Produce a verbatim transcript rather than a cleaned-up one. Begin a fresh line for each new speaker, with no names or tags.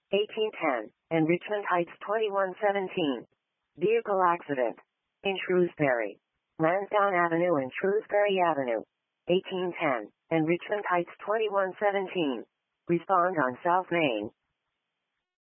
eighteen ten, and Richmond Heights twenty-one seventeen. Vehicle accident. In Shrewsbury. Lansdowne Avenue and Shrewsbury Avenue. eighteen ten, and Richmond Heights twenty-one seventeen. Respond on South Main.